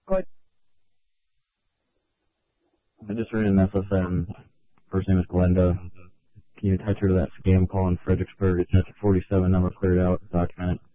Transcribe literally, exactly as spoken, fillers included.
Go ahead. I just read an S S N. First name is Glenda. Can you attach her to that scam call in Fredericksburg? It's at forty-seven number cleared out. Document it.